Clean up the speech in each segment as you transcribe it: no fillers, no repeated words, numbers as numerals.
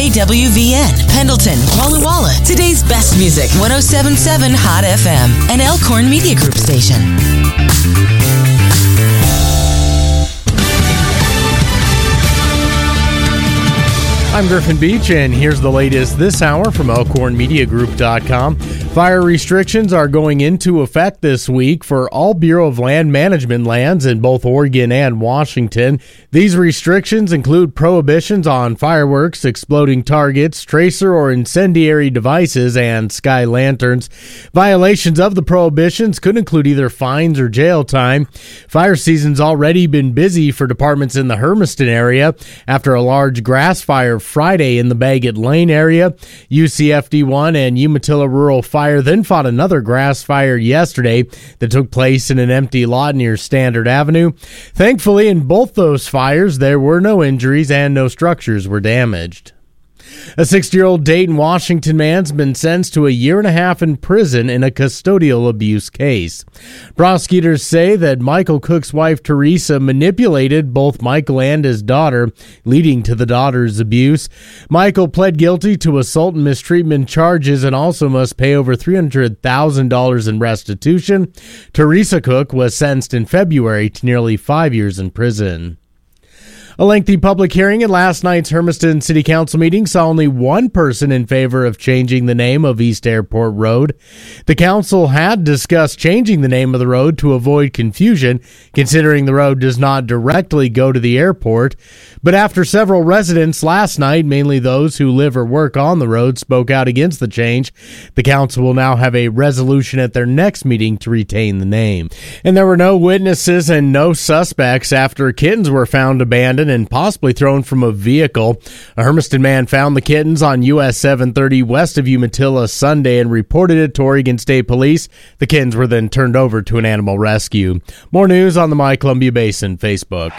KWVN, Pendleton, Walla Walla. Today's best music, 107.7 Hot FM, an Elkhorn Media Group station. I'm Griffin Beach, and here's the latest this hour from ElkhornMediaGroup.com. Fire restrictions are going into effect this week for all Bureau of Land Management lands in both Oregon and Washington. These restrictions include prohibitions on fireworks, exploding targets, tracer or incendiary devices, and sky lanterns. Violations of the prohibitions could include either fines or jail time. Fire season's already been busy for departments in the Hermiston area after a large grass fire Friday in the Bagot Lane area. UCFD1 and Umatilla Rural Fire then fought another grass fire yesterday that took place in an empty lot near Standard Avenue. Thankfully, in both those fires, there were no injuries and no structures were damaged. A 60-year-old Dayton, Washington man's been sentenced to a 1.5 years in prison in a custodial abuse case. Prosecutors say that Michael Cook's wife, Teresa, manipulated both Michael and his daughter, leading to the daughter's abuse. Michael pled guilty to assault and mistreatment charges and also must pay over $300,000 in restitution. Teresa Cook was sentenced in February to nearly 5 years in prison. A lengthy public hearing at last night's Hermiston City Council meeting saw only one person in favor of changing the name of East Airport Road. The council had discussed changing the name of the road to avoid confusion, considering the road does not directly go to the airport. But after several residents last night, mainly those who live or work on the road, spoke out against the change, the council will now have a resolution at their next meeting to retain the name. And there were no witnesses and no suspects after kittens were found abandoned and possibly thrown from a vehicle. A Hermiston man found the kittens on US 730 west of Umatilla Sunday and reported it to Oregon State Police. The kittens were then turned over to an animal rescue. More news on the My Columbia Basin Facebook.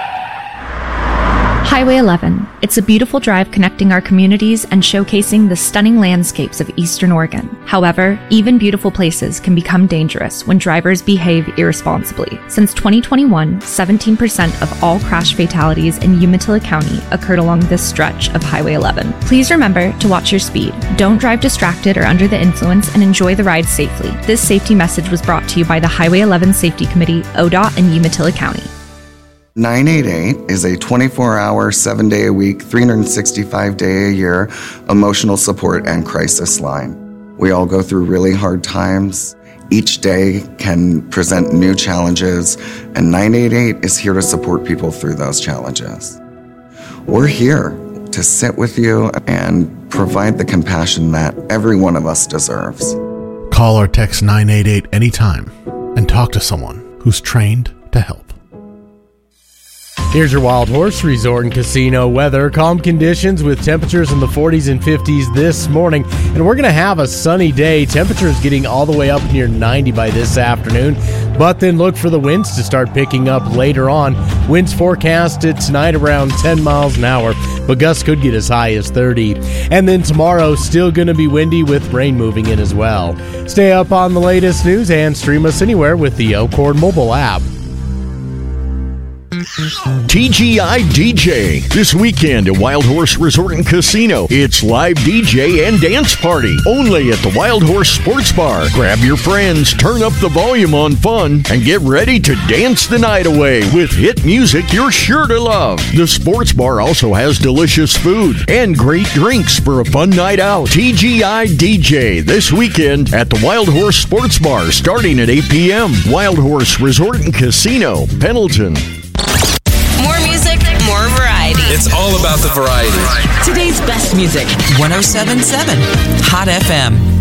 Highway 11. It's a beautiful drive connecting our communities and showcasing the stunning landscapes of Eastern Oregon. However, even beautiful places can become dangerous when drivers behave irresponsibly. Since 2021, 17% of all crash fatalities in Umatilla County occurred along this stretch of Highway 11. Please remember to watch your speed. Don't drive distracted or under the influence, and enjoy the ride safely. This safety message was brought to you by the Highway 11 Safety Committee, ODOT, and Umatilla County. 988 is a 24-hour, 7-day-a-week, 365-day-a-year emotional support and crisis line. We all go through really hard times. Each day can present new challenges, and 988 is here to support people through those challenges. We're here to sit with you and provide the compassion that every one of us deserves. Call or text 988 anytime and talk to someone who's trained to help. Here's your Wild Horse Resort and Casino weather. Calm conditions with temperatures in the 40s and 50s this morning. And we're going to have a sunny day. Temperatures getting all the way up near 90 by this afternoon. But then look for the winds to start picking up later on. Winds forecasted tonight around 10 miles an hour, but gusts could get as high as 30. And then tomorrow, still going to be windy with rain moving in as well. Stay up on the latest news and stream us anywhere with the Elkhorn mobile app. TGI DJ. This weekend at Wild Horse Resort and Casino. It's live DJ and dance party. Only at the Wild Horse Sports Bar. Grab your friends, turn up the volume on fun, and get ready to dance the night away with hit music you're sure to love. The Sports Bar also has delicious food and great drinks for a fun night out. TGI DJ. This weekend at the Wild Horse Sports Bar starting at 8 p.m. Wild Horse Resort and Casino, Pendleton. More music, more variety. It's all about the variety. Today's best music, 107.7 Hot FM.